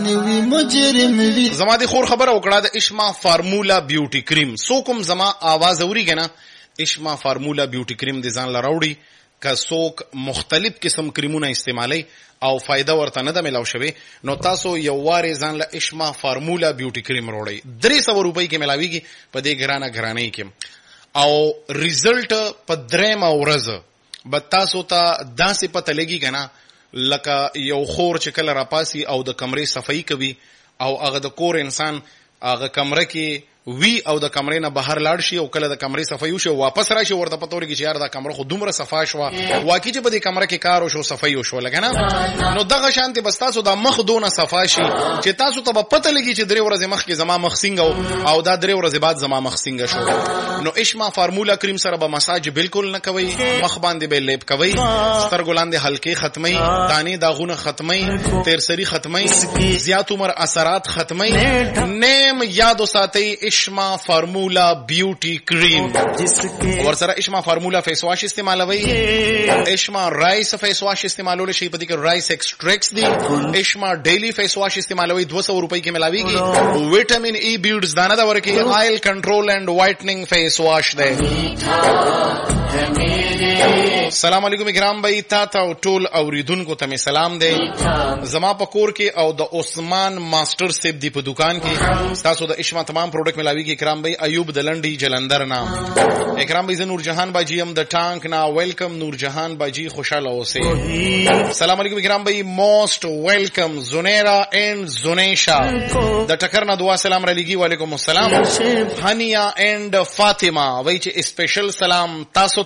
زما د خور خبره وکړه د اشما فارمولا بیوټي کریم. سو کوم زما आवाज اوري کنه اشما فارمولا بیوټي کریم د ځان لراوړي که څوک مختلف قسم کریمونه استعمالي او فائدہ ورته نه د ملاو شوي نو تاسو یو واره ځان له اشما فارمولا بیوټي کریم وروړي 300 روپۍ کې ملاويږي په دې ګرانه کې او ریزلټ په 3 ورځ به تاسو ته داسې پته لګي کنه لکه یو خور چې کله راپاسي او د کمرې صفائی کوي او هغه د کور انسان هغه کمره کې وی او د کمرې نه بهر لاړ شي او کله د کمرې صفائی وشي واپس راشي ورته پته ورګي چې یار دا کمره خو دومره صفا شو واکې چې په دې کمره کې کار وشو صفائی وشو لګنه نو دغه شانتي بس تاسو د مخ دونه صفا شي چې تاسو ته پته لګي چې 3 ورځې مخ کې زما مخ څنګه او دا 3 ورځې بعد زما مخ څنګه شو. نو اشما فارمولا کریم سره به مساج بالکل نه کوي مخ باندې به لیپ کوي سترګو لاندې حلقې ختمي دانې داغونه ختمي تیرسری ختمي زیات عمر اثرات ختمي نیم یاد وساتئ اشما فارمولا بیوٹی کریم اور سره اشما فارمولا فیس واش استعمالوي اشما رائس فیس واش استعمالول شي پدې کې رائس ایکسټریکټس دي اشما ډیلی فیس واش استعمالوي 200 روپۍ کې ملاويږي وټامین ای بیډز دانه دا ورکه آئل کنټرول اینڈ وائټنینګ فیس واش ده. السلام علیکم اکرام بھائی تا او ټول اوریدونکو ته سلام دی. زما په کور کې او د عثمان ماستر سیب دی په دکان کې تاسو د اشما تمام پروډکټ ملاويږي اکرام بھائی ایوب د لنډي جلندر نام اکرام بھائی نور جهان باجی هم د ټانک نا ویلکم نور جهان باجی خوشاله اوسه. السلام علیکم اکرام بھائی موسٹ ویلکم زنیرا اینڈ زنیشا د ټکر نه دعا سلام را لګي وعلیکم السلام. هانیا اینڈ فاطمه وای چې اسپیشل سلام تاسو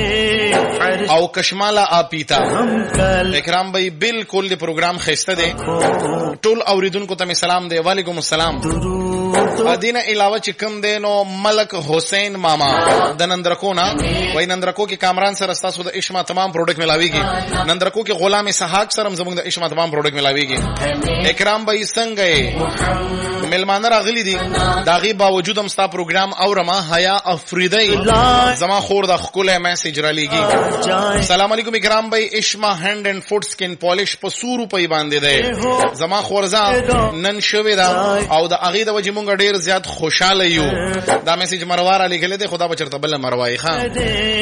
ته او کشمالا آپیتا اکرام بھائی بالکل دی پروگرام خسته دی ټول اوریدونکو ته سلام دی وعلیکم السلام. ادینه علاوه چې کوم دی نو ملک حسین ماما د نندرکو نا وای نندرکو کې کامران سره تاسو د اشما تمام پروډکټ ملاويږي نندرکو کې غلام اسحاق سره زموږ د اشما تمام پروډکټ ملاويږي. اکرام بھائی څنګه ملمانه راغلي دي داغي باوجود هم ستا پروګرام اورما حیا افریدی زما خور د خپل میسج را لګي. سلام علیکم اکرام بھائی اشما هاند اینڈ فوټ سکن پالیش په 100 روپۍ باندې ده زما خورزا نن شوي دا او د اغه د وجه مونږ ډیر زیات خوشاله یو. دا میسج مروار علی ګله ده خدا بچرته بل مروای خان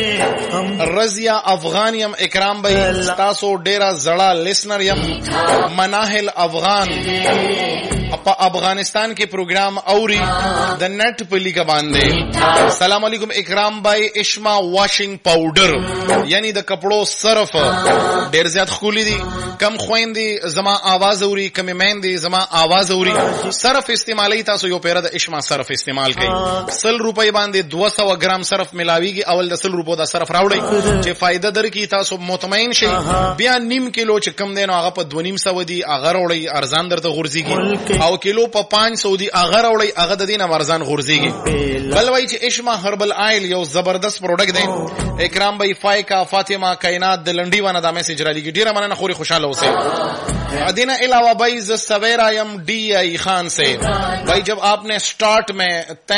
رضیا افغانیم اکرام بھائی تاسو ډیر زړه لیسنر یم مناهل افغان په افغانستان کې پروګرام اوري د نت په لیګ باندې. سلام علیکم اکرام بھائی اشما واشنگ پاوډر یعنی د کپړو صرف ډیر زیات خولي دي کم خويندې زما आवाज اوري کم مېندې زما आवाज اوري صرف استعمالي تاسو یو پیره د اشما صرف استعمال کړئ 100 روپۍ باندې 200 ګرام صرف ملاويږي اول د 100 روپو دا صرف راوړئ چې فائدہ درکې تاسو مطمئن شئ. بیا نیم کیلو چې کم دین هغه په 2.5 دی هغه وروړي ارزان درته غورځيږي او کیلو په 500 دی هغه وروړي هغه د دینه ارزان غورځيږي. بل وای چې اشما هربل آیل یو زبردست پروډکټ دی اکرام بھائی فائقہ فاطمه کائنات د لنډي ونه دا میسج را لګي ډیره مننه خوري خوشاله اوسئ. ادینہ علاوہ بھائی ز سویرا یم ڈی آئی خان سے بھائی جب آپ نے سٹارٹ میں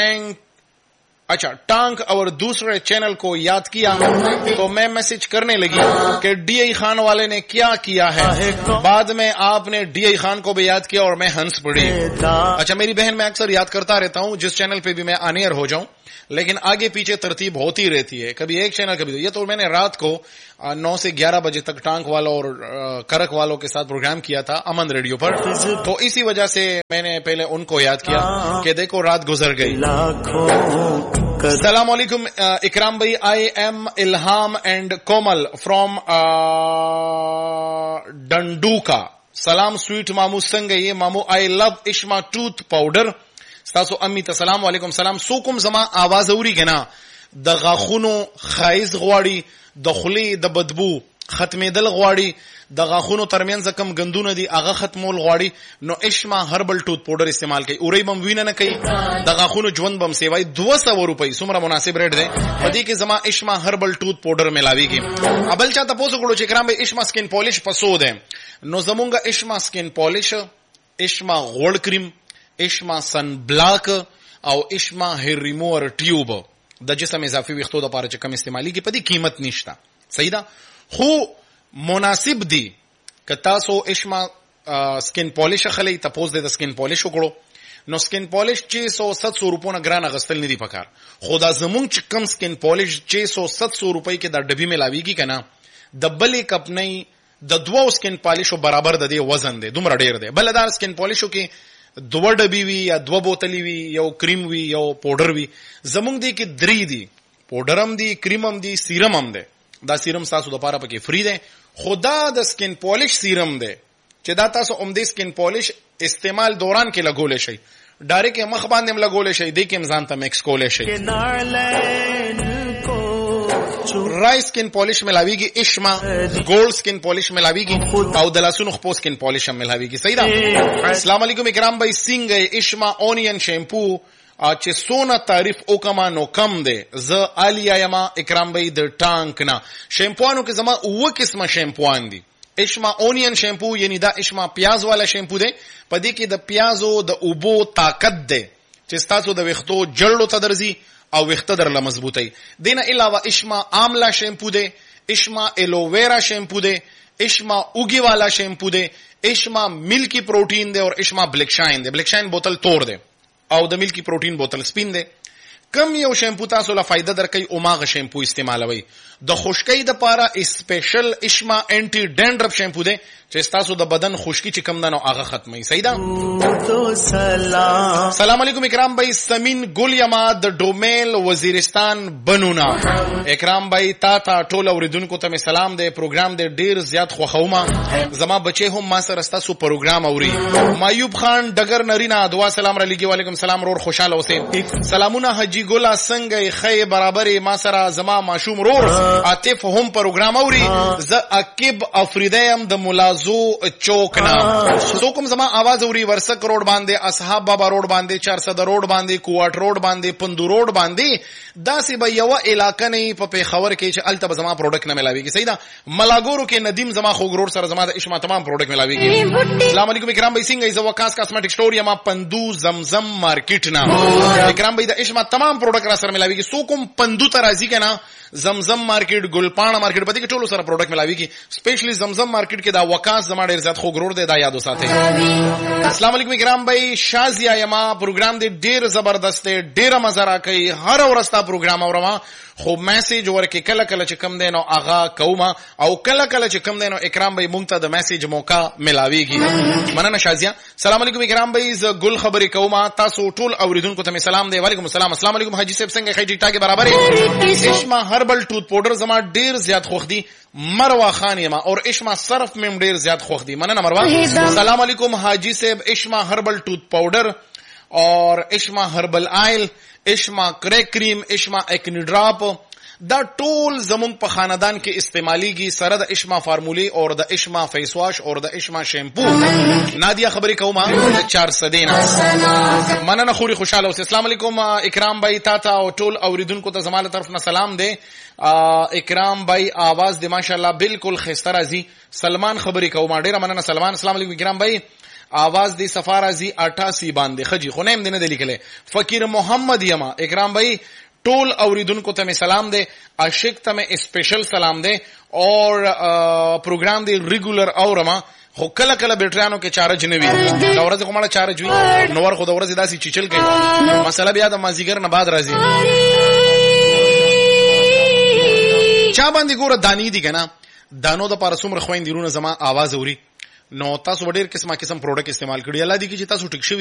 ٹانک اور دوسرے چینل کو یاد کیا تو میں میسج کرنے لگی کہ ڈی آئی خان والے نے کیا ہے بعد میں آپ نے ڈی آئی خان کو بھی یاد کیا اور میں ہنس پڑی. اچھا میری بہن میں اکثر یاد کرتا رہتا ہوں جس چینل پہ بھی میں آن ایئر ہو جاؤں لیکن آگے پیچھے ترتیب ہوتی رہتی ہے کبھی ایک چینل کبھی یہ تو میں نے رات کو 9 سے 11 بجے تک ٹانک والوں اور کرک والوں کے ساتھ پروگرام کیا تھا امن ریڈیو پر تو اسی وجہ سے میں نے پہلے ان کو یاد کیا کہ دیکھو رات گزر گئی. السلام علیکم اکرام بھائی آئی ایم الہام اینڈ کومل فرام ڈنڈوکا سلام سویٹ مامو څنګه یې مامو آئی لو اشما ټوث پاوډر تاسو امی ته سلام علیکم سلام. سو کوم زما आवाज اوري کنه د غاخونو خایز غواړي د خلی د بدبو ختمېدل غواړي د غاخونو ترمنځ کم غندونه دي هغه ختمول غواړي نو اشما هربل ټوث پاوډر استعمال کوي اوري بم وینه نه کوي د غاخونو ژوند بم سیوای 200 روپۍ څومره مناسب ریټ دی پدې کې زما اشما هربل ټوث پاوډر ملاويږي. ابل چاته پوسو کړو چې کرام به اشما سکین پالیش پسو ده نو زمونږه اشما سکین پالیش اشما غوړ کریم اشما سن بلاک او اشما هیر ریموور ټیوب د جسم اضافي وختو د لپاره چې کم استعمالي کې پدې قیمت نشته صحیح ده خو مناسب دی که تاسو اشما سکن پالیش خلی تپوس د سکن پالیش وکړو نو سکن پالیش 600-700 روپو نه ګران غستل نه دی پکار خدا زمونږ چې کم سکن پالیش 600-700 روپۍ کې د ډبی ملاویږي کنه د بلې کپنۍ د دوو سکن پالیشو برابر د دې وزن دی دومره ډیر دی بل دار سکن پالیشو کې 2 ډبی وی یا 2 بوتلی وی یو کریم وی یو پاوډر وی زمونږ دی کې 3 دی پاوډر هم دی کریم هم دی سیرم هم دی دا سیرم تاسو د پاره پکې فری دی خدا د سکن پالیش سیرم دی چې دا تاسو عمدي سکن پالیش استعمال دوران کې لګولې شي ډایرکټ مخ باندې لګولې شي د کې ځان ته مکس کولې شي رائس سکن پالیش ملاویږي اشما ګولډ سکن پالیش ملاویږي او د لاسونو خپل سکن پالیش هم ملاویږي صحیح ده السلام علیکم اکرام بھائی سنگ اشما اونین شیمپو چې سونه تعریف وکما نو کم دی ز علیا یما اکرام بھائی د ټانک نه شیمپوانو کې زما اوه قسمه شیمپوان دي اشما اونین شیمپو یعنی دا اشما پیاز والا شیمپو دی پدې کې د پیازو د اوبو طاقت دی چې تاسو د وختو جړلو ته درځي او وخته در مضبوطی دینه علاوه اشما آملا شیمپو دی اشما ایلوویرا شیمپو دی اشما اوگی والا شیمپو دی اشما ملکی پروٹین دی اور اشما بلیک شاین دی بلیک شاین بوتل تور دی او د ملکی پروٹین بوتل سپین دی کم یو شیمپو تاسو له فائدہ درکې اوماغه شیمپو استعمالوي د خشکی د پاره اسپیشل اشما انټي ډینډرف شیمپو دی چې تاسو د بدن خشکی چې کم دنو هغه ختمي صحیح ده سلام علیکم اکرام بھائی سمین ګل یما د ډومیل وزیرستان بنونا اکرام بھائی تا ټول اوریدونکو ته سلام دی پروګرام دی ډیر زیات خوښوم زما بچي هم ما سره تاسو پروګرام اوري مایوب خان ډګر نرینا دعا سلام را لګي وعلیکم سلام رور خوشاله اوسئ سلامونه حجی ګولا څنګه خی برابر ما سره زما ماشوم رور عاطف هم پروګرام اوري ز عقب افریدیم د ملازو چوکنا سو کوم زما आवाज اوري ورسک روډ باندې اصحاب بابا روډ باندې 400 روډ باندې کوټ روډ باندې پندو روډ باندې داسې به یو علاقې نه په پیښور کې چې الته زما پروډکټ نه ملاويږي صحیح ده ملاګورو کې ندیم زما خوګرور سره زما د اشما تمام پروډکټ ملاويږي السلام علیکم اکرام بھائی سنگ ایزو وکاس کاسمیټک سٹور یما پندو زمزم مارکیټ نا اکرام بھائی د اشما تمام پروډکټ را سره ملاويږي سو کوم پندو ته راځي کنه زمزم مارکیټ ګلپاڼه مارکیټ په دې کې ټولو سره پروډکټ ملاويږي سپیشلی زمزم مارکیټ کې دا وکاس زما ډیر زیات خوګرور دی دا یادو ساتئ السلام علیکم اکرام بھائی شازیا یما پروګرام دی ډیر زبردست دی ډیر مزه را کوي هر ورستا پروګرام اورما خو میسج ورکه کله کله چې کم دینو اغا کوما او کله کله چې کم دینو اکرام بھائی مونږ ته د میسج موقع ملاويږي مننه شازیا سلام علیکم اکرام بھائی ز ګل خبرې کوما تاسو ټول اوریدونکو ته سلام دی وعلیکم السلام السلام علیکم حاجی صاحب څنګه خی ټیک ټاک برابر اشما هربل ټوت پاوډر زما ډیر زیات خوښ دی مروه خان یما اور اشما صرف مم ډیر زیات خوښ دی مننه مروه سلام علیکم حاجی صاحب اشما هربل ټوت پاوډر اور اشما هربل آئل اشما کریک کریم اشما ایکنی ډراپ دا ټول زمون په خاندان کې استعماليږي سره د اشما فارمولي او د اشما فیس واش او د اشما شیمپو نادیا خبرې کومه 400 دینا مننه خوري خوشاله اوسئ السلام علیکم اکرام بھائی تا او ټول اوریدونکو ته زماله طرف نه سلام دی اکرام بھائی आवाज دی ماشاءالله بالکل خسته راځي سلمان خبرې کومه ډیره مننه سلمان السلام علیکم اکرام بھائی आवाज دی سفارازی 88 باندې خجی خنیم دینه د لیکله فقیر محمد یما اکرام بھائی ټول اوریدونکو ته سلام دی عاشق ته اسپیشل سلام دی اور پروګرام دی ریګولر اورما خو کله کله بیٹریانو کې چارج نه وي دا ورځ کومه چارج وي نور خو دا ورځ داسي چیچل کوي مسله بیا د مازیګر نه بعد راځي چا باندې ګوره دانی دي کنه دانو د پاره څومره خويندې رونه زما आवाज اوري نو تاسو ډېر قسم پروډکټ استعمال کړی الله دې کې چې تاسو ټیک